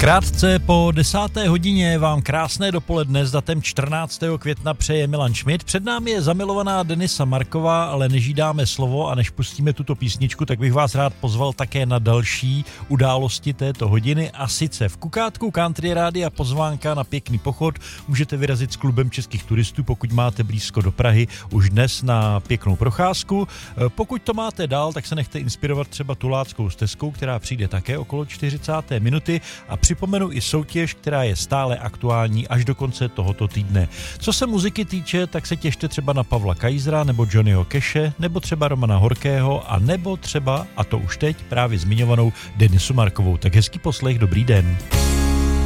Krátce po 10. hodině vám krásné dopoledne s datem 14. května přeje Milan Šmit. Před námi je zamilovaná Denisa Marková, ale než jí dáme slovo a než pustíme tuto písničku, tak bych vás rád pozval také na další události této hodiny, a sice v Kukátku Country Rádia pozvánka na pěkný pochod. Můžete vyrazit s klubem českých turistů, pokud máte blízko do Prahy, už dnes na pěknou procházku. Pokud to máte dál, tak se nechte inspirovat třeba Tuláckou stezkou, která přijde také okolo 40. minuty, a připomenu i soutěž, která je stále aktuální až do konce tohoto týdne. Co se muziky týče, tak se těšte třeba na Pavla Kajzra nebo Johnnyho Cashe, nebo třeba Romana Horkého, a nebo třeba, a to už teď, právě zmiňovanou Denisu Markovou. Tak hezký poslech, dobrý den.